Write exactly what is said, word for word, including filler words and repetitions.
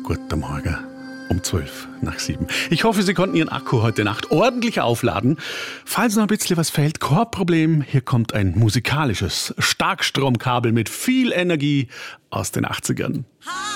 Guten Morgen. Um zwölf nach sieben. Ich hoffe, Sie konnten Ihren Akku heute Nacht ordentlich aufladen. Falls noch ein bisschen was fehlt, kein Problem. Hier kommt ein musikalisches Starkstromkabel mit viel Energie aus den achtzigern.